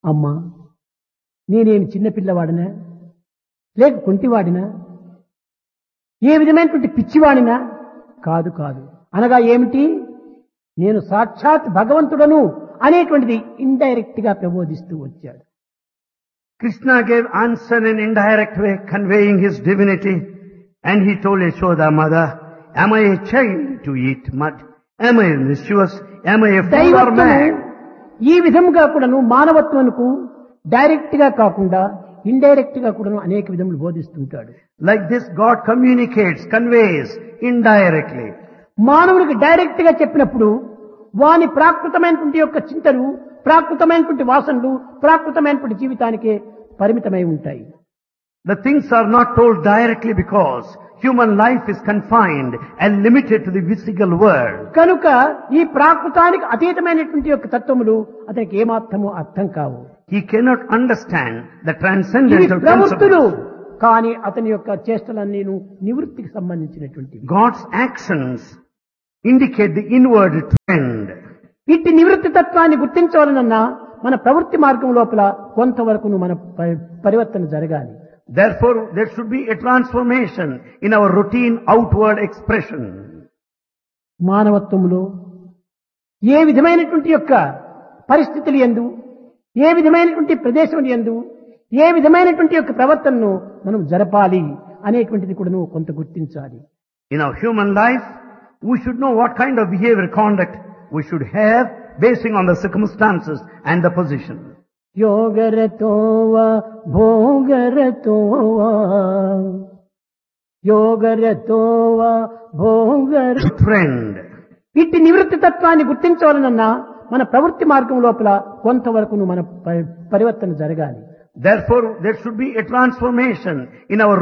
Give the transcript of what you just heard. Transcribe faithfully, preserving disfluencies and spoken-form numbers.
అమ్మా, నేనేమి చిన్నపిల్లవాడినా, లేక కుంటివాడినా, ఏ విధమైనటువంటి పిచ్చివాడినా కాదు కాదు. అనగా ఏమిటి? నేను సాక్షాత్ భగవంతుడను అనేటువంటిది ఇండైరెక్ట్ గా ప్రబోధిస్తూ వచ్చాడు. Krishna gave answer in indirect way, conveying his divinity, and he told Yashoda mother, am I a child to eat mud? Am I mischievous? Am I a fool or mad? ఈ విధముగా కూడాను మానవత్వమునకు direct గా కాకుండా indirect గా కూడాను అనేక విధములు బోధిస్తుంటాడు. Like this, God communicates, conveys indirectly. మానవుడికి direct గా చెప్పినప్పుడు వాని ప్రాకృతమైనటువంటి యొక్క చింతలు, ప్రాకృతమైనటువంటి వాసనలు, ప్రాకృతమైనటువంటి జీవితానికే పరిమితమై ఉంటాయి. The things are not told directly because human life is confined and limited to the physical world. కనుక ఈ ప్రాకృతానికి అతీతమైనటువంటి యొక్క తత్వములు అతనికి ఏమాత్రము అర్థం కావు. He cannot understand the ఇవి transcendental ప్రవృత్తులు, principles. కానీ అతని యొక్క చేష్టలన్నీను నివృత్తికి సంబంధించినటువంటివి. God's actions indicate the inward trend. ఇట్టి నివృత్తి తత్వాన్ని గుర్తించవలనన్నా మన ప్రవృత్తి మార్గం లోపల కొంతవరకు మన పరి- పరివర్తన జరగాలి. Therefore, there should be a transformation in our routine outward expression. మానవత్వములో ఏ విధమైనటువంటి యొక్క పరిస్థితులు యందు, ఏ విధమైనటువంటి ప్రదేశం యందు, ఏ విధమైనటువంటి యొక్క ప్రవర్తనను మనం జరపాలి అనేటువంటిది కూడా నువ్వు కొంత గుర్తించాలి. In our human life, we should know what kind of behavior conduct we should have basing on the circumstances and the position. యోగరతోవా భోగరతోవా, యోగరతోవా భోగర Trend. ఇట్టి నివృత్తి తత్వాన్ని గుర్తించవలనన్నా మన ప్రవృత్తి మార్గం లోపల కొంతవరకు మన పరి- పరివర్తన జరగాలి. Therefore, there should be a transformation in our